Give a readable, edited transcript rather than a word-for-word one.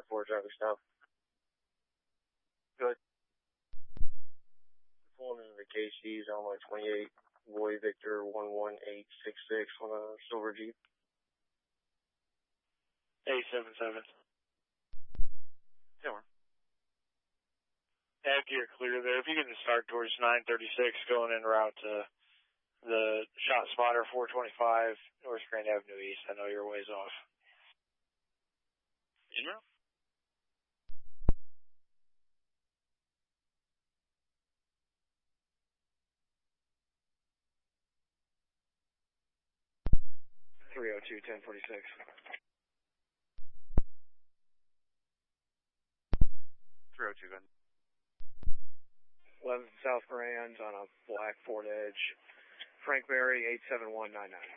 4 traffic stop. Good. Pulling into the KC's on my 28, Boy Victor 11866 on a silver Jeep. 877. Sure. Nav gear clear there. If you can start towards 936 going en route to the shot spotter 425 North Grand Avenue East. I know you're ways off. En route. .302, 1046. 302, good. 11th South Grand on a black Ford Edge. Frank Berry, 87199.